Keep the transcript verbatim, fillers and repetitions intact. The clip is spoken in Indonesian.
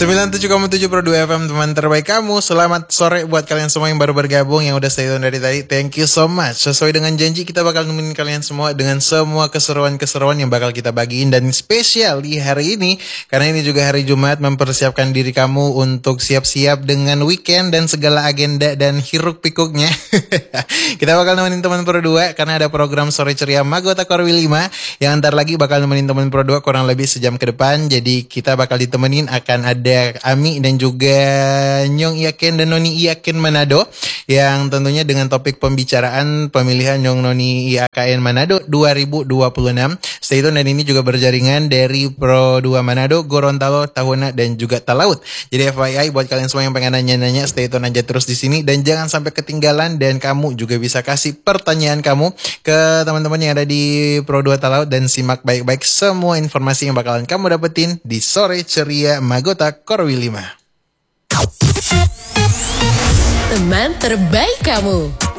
sembilan puluh tujuh koma tujuh Pro dua F M, teman terbaik kamu. Selamat sore buat kalian semua yang baru bergabung, yang udah stay tune dari tadi. Thank you so much. Sesuai dengan janji, kita bakal nemenin kalian semua dengan semua keseruan-keseruan yang bakal kita bagiin. Dan spesial di hari ini, karena ini juga hari Jumat, mempersiapkan diri kamu untuk siap-siap dengan weekend dan segala agenda dan hiruk pikuknya. Kita bakal nemenin teman Pro dua karena ada program Sore Ceria Magota Korwi lima yang ntar lagi bakal nemenin teman Pro dua kurang lebih sejam ke depan. Jadi kita bakal ditemenin akan ada ada Ami dan juga Nyong Iyaken dan Noni Iyaken Manado, yang tentunya dengan topik pembicaraan pemilihan Nyong Noni Iyaken Manado dua ribu dua puluh enam. Stay tune, dan ini juga berjaringan dari Pro dua Manado, Gorontalo, Tahuna dan juga Talaut. Jadi F Y I buat kalian semua yang pengen nanya-nanya, stay tune aja terus di sini dan jangan sampai ketinggalan. Dan kamu juga bisa kasih pertanyaan kamu ke teman-teman yang ada di Pro dua Talaut dan simak baik-baik semua informasi yang bakalan kamu dapetin di Sore Ceria Magota Korwi lima. Teman terbaik kamu.